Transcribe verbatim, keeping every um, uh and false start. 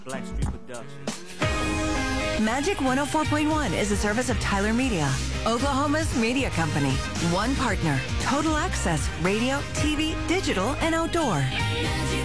Blackstreet Productions. Magic one oh four point one is a service of Tyler Media, Oklahoma's media company. One partner, total access, radio, T V, digital, and outdoor.